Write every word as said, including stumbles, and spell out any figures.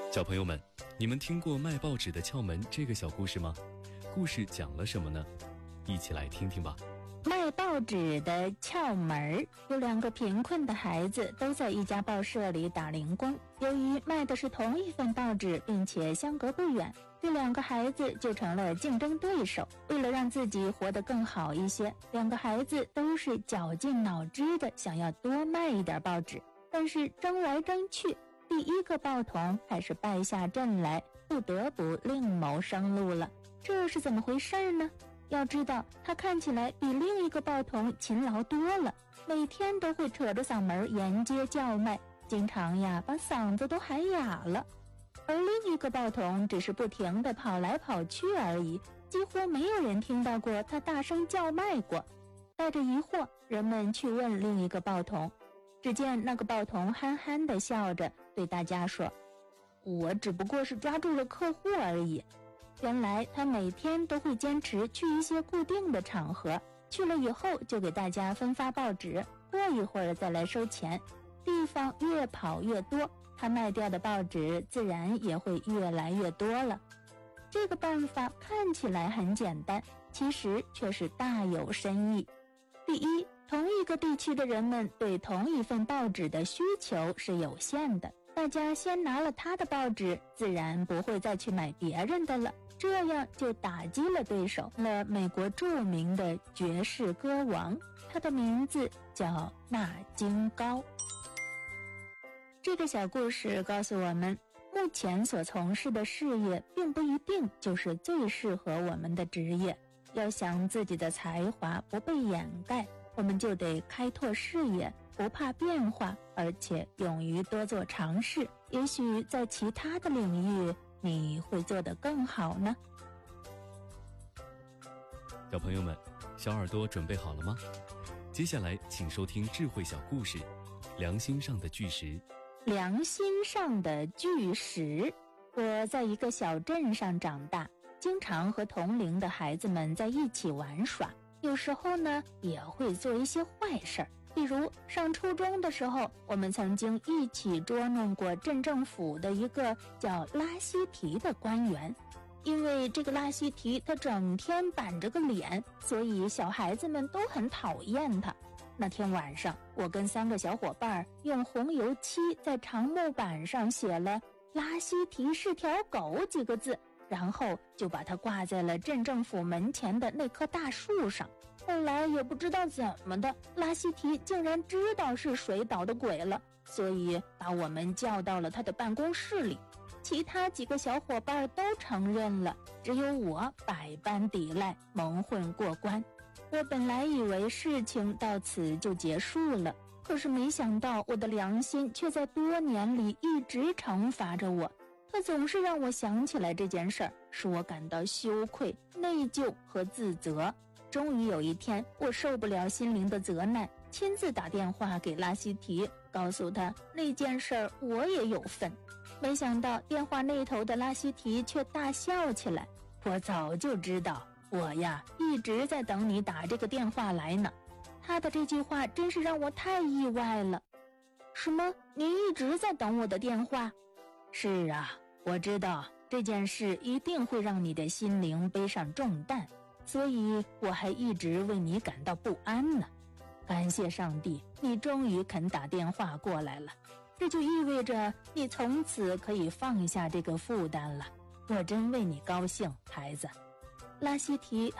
小朋友们，你们听过卖报纸的窍门这个小故事吗？故事讲了什么呢？一起来听听吧。 卖报纸的窍门。有两个贫困的孩子都在一家报社里打零工，由于卖的是同一份报纸，并且相隔不远，这两个孩子就成了竞争对手。为了让自己活得更好一些，两个孩子都是绞尽脑汁的想要多卖一点报纸，但是争来争去，第一个报童还是败下阵来，不得不另谋生路了。这是怎么回事呢？要知道，他看起来比另一个报童勤劳多了，每天都会扯着嗓门沿街叫卖，经常呀把嗓子都喊哑了。而另一个报童只是不停地跑来跑去而已，几乎没有人听到过他大声叫卖过。带着疑惑，人们去问另一个报童，只见那个报童憨憨地笑着对大家说：“我只不过是抓住了客户而已。”原来他每天都会坚持去一些固定的场合，去了以后就给大家分发报纸，过一会儿再来收钱。地方越跑越多，他卖掉的报纸自然也会越来越多了。这个办法看起来很简单，其实却是大有深意。第一，同一个地区的人们对同一份报纸的需求是有限的，大家先拿了他的报纸，自然不会再去买别人的了，这样就打击了对手。了美国著名的爵士歌王，他的名字叫纳金高。这个小故事告诉我们，目前所从事的事业并不一定就是最适合我们的职业，要想自己的才华不被掩盖，我们就得开拓视野，不怕变化，而且勇于多做尝试。也许在其他的领域你会做得更好呢。 小朋友们，小耳朵准备好了吗？接下来请收听智慧小故事，良心上的巨石。 良心上的巨石。我在一个小镇上长大，经常和同龄的孩子们在一起玩耍，有时候呢也会做一些坏事儿。比如上初中的时候，我们曾经一起捉弄过镇政府的一个叫拉西提的官员。因为这个拉西提他整天板着个脸，所以小孩子们都很讨厌他。那天晚上，我跟三个小伙伴用红油漆在长木板上写了“拉西提是条狗”几个字，然后就把它挂在了镇政府门前的那棵大树上。后来也不知道怎么的，拉西提竟然知道是谁捣的鬼了，所以把我们叫到了他的办公室里。其他几个小伙伴都承认了，只有我百般抵赖，蒙混过关。我本来以为事情到此就结束了，可是没想到我的良心却在多年里一直惩罚着我。它总是让我想起来这件事儿，使我感到羞愧、内疚和自责。终于有一天，我受不了心灵的责难，亲自打电话给拉西提，告诉他那件事儿我也有份。没想到电话那头的拉西提却大笑起来：“我早就知道，我呀一直在等你打这个电话来呢。”他的这句话真是让我太意外了。什么？您一直在等我的电话？是啊，我知道这件事一定会让你的心灵背上重担，所以我还一直为你感到不安呢。感谢上帝，你终于肯打电话过来了，这就意味着你从此可以放下这个负担了。我真为你高兴，孩子。拉西提